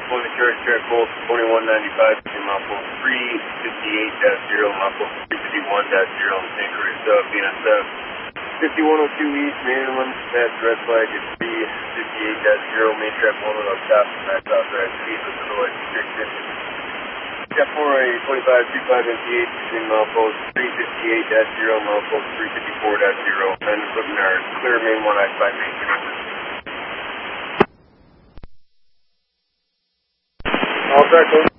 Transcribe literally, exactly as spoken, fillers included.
Point of charge track both twenty-one ninety-five, mile three fifty-eight dash zero, mile three fifty-one dash zero, and Saint Croix Sub, B N S F. fifty-one oh two East, mainland, that's red flag is three fifty-eight dash zero, main track one on top, max authorized speed with the noise restriction. Step four A twenty-five thirty-five M T H between milepost three fifty-eight dash zero, milepost three fifty-four dash zero, and equipment are clear main one I five maintenance. All track